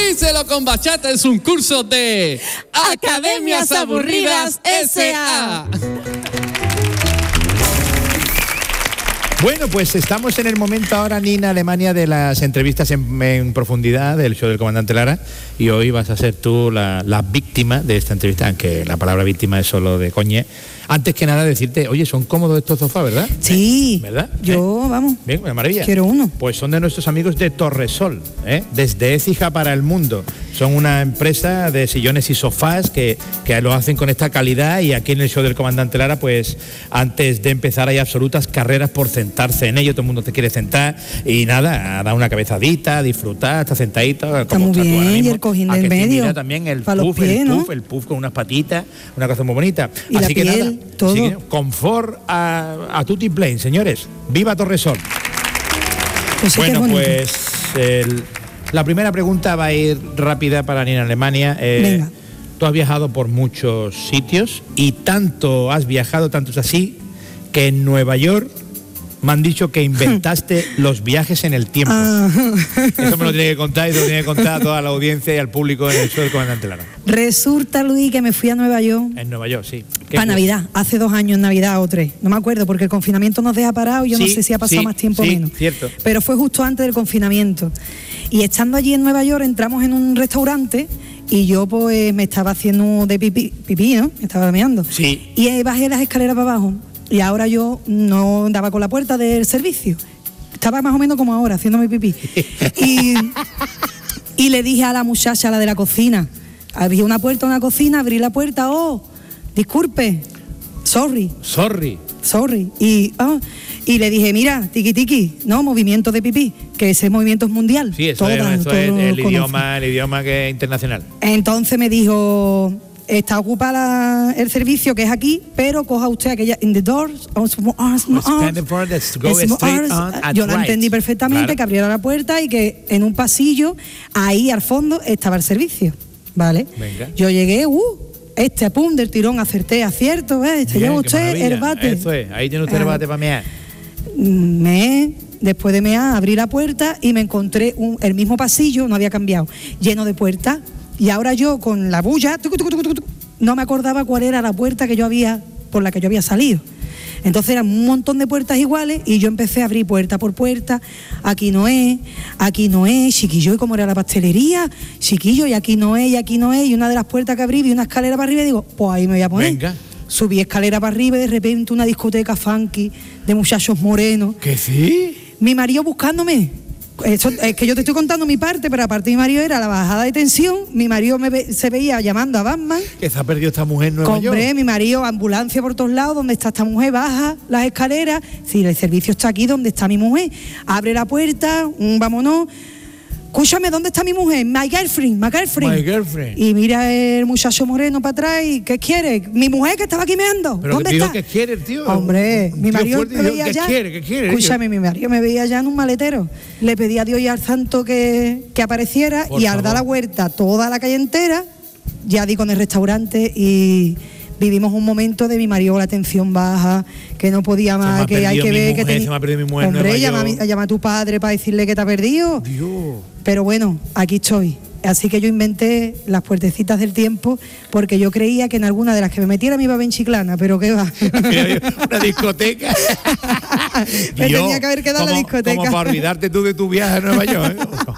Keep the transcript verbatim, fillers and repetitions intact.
Díselo con Bachata es un curso de Academias Aburridas S A Bueno, pues estamos en el momento ahora, Nina Alemania, de las entrevistas en, en profundidad del show del Comandante Lara, y hoy vas a ser tú la, la víctima de esta entrevista, aunque la palabra víctima es solo de coñe. Antes que nada decirte, oye, son cómodos estos sofás, ¿verdad? Sí. ¿Verdad? Yo, ¿Eh? vamos. Bien, una maravilla. Quiero uno. Pues son de nuestros amigos de Torresol, ¿eh? Desde Écija para el mundo. Son una empresa de sillones y sofás que, que lo hacen con esta calidad, y aquí en el show del Comandante Lara, pues antes de empezar hay absolutas carreras por sentarse en ello. Todo el mundo te quiere sentar y nada, a dar una cabezadita, disfrutar, estar sentadito. Está muy bien, y el cojín del medio. Mira también el para puff, los pies, el ¿no? puff, el puff con unas patitas, una cosa muy bonita. Y Así la que piel, nada, todo. así que, confort a, a tutti plain, señores. ¡Viva Torresol! Pues sí, bueno, que pues el, la primera pregunta va a ir rápida para Nina Alemania. Eh, Venga. Tú has viajado por muchos sitios, y tanto has viajado, tanto es así, que en Nueva York me han dicho que inventaste los viajes en el tiempo. Ah. Eso me lo tiene que contar, y te lo tiene que contar a toda la audiencia y al público en el show del Comandante Lara. Resulta, Luis, que me fui a Nueva York En Nueva York, sí. ¿Qué para fue? Navidad, hace dos años en Navidad o tres, no me acuerdo, porque el confinamiento nos deja parados y yo Sí, no sé si ha pasado sí, más tiempo o sí, menos. cierto. Pero fue justo antes del confinamiento. Y estando allí en Nueva York, entramos en un restaurante y yo pues me estaba haciendo de pipí, pipí, ¿no? Me estaba meando. Sí. Y eh, bajé las escaleras para abajo, y ahora yo no daba con la puerta del servicio. Estaba más o menos como ahora, haciendo mi pipí. Y, y le dije a la muchacha, a la de la cocina, había una puerta en una cocina, abrí la puerta, oh, disculpe, sorry, Sorry. sorry. Y, oh, y le dije, mira, tiki tiki, no, movimiento de pipí, que ese movimiento es mundial. Sí, eso Todas- es, eso todos es lo el conocen. idioma, el idioma que es internacional. Entonces me dijo, está ocupada el servicio que es aquí, pero coja usted aquella in the doors. Stand for the- go straight on at Yo la right. entendí perfectamente, Claro. que abriera la puerta y que en un pasillo, ahí al fondo, estaba el servicio. ¿Vale? Venga. Yo llegué, uh, este pum del tirón, acerté, acierto, ¿eh? Este Bien, lleva qué usted maravilla. el bate. Eso es, ahí tiene usted el Ah. bate para mear. Me, después de mear, abrí la puerta y me encontré un, el mismo pasillo, no había cambiado, lleno de puertas. Y ahora yo con la bulla, tucu, tucu, tucu, tucu, no me acordaba cuál era la puerta que yo había, por la que yo había salido. Entonces eran un montón de puertas iguales y yo empecé a abrir puerta por puerta. Aquí no es, aquí no es, chiquillo, ¿y cómo era la pastelería? Chiquillo, y aquí no es, y aquí no es. Y una de las puertas que abrí, vi una escalera para arriba y digo, pues ahí me voy a poner. Venga. Subí escalera para arriba y de repente una discoteca funky de muchachos morenos. ¿Que sí? Mi marido buscándome. Eso, es que yo te estoy contando mi parte, pero aparte de mi marido era la bajada de tensión. Mi marido me ve, se veía llamando a Batman. Que se ha perdido esta mujer en Nueva Hombre, York. mi marido, ambulancia por todos lados, ¿dónde está esta mujer? Baja las escaleras. Sí, el servicio está aquí, ¿dónde está mi mujer? Abre la puerta, un vámonos. Escúchame, ¿dónde está mi mujer? My girlfriend, my girlfriend. My girlfriend. Y mira el muchacho moreno para atrás y ¿qué quiere? Mi mujer que estaba aquí meando. Pero ¿Dónde que digo está? que quiere el tío. Hombre, Un mi tío marido fuerte, me digo, veía ¿qué ya. quiere? ¿Qué quiere? Escúchame, mi marido me veía ya en un maletero. Le pedí a Dios y al santo que, que apareciera, Por y al dar favor. la vuelta toda la calle entera, ya di con el restaurante y vivimos un momento de mi marido con la tensión baja, que no podía me más, ha que hay perdido que mi ver que mujer, teni- se me ha perdido mi mujer en Hombre, Nueva llama, a mi- York. llama a tu padre para decirle que te ha perdido. Dios. Pero bueno, aquí estoy. Así que yo inventé las puertecitas del tiempo, porque yo creía que en alguna de las que me metiera me iba a ver en Chiclana, pero qué va. Una discoteca. Me Dios, tenía que haber quedado en la como- discoteca. Como para olvidarte tú de tu viaje a Nueva York. ¿eh?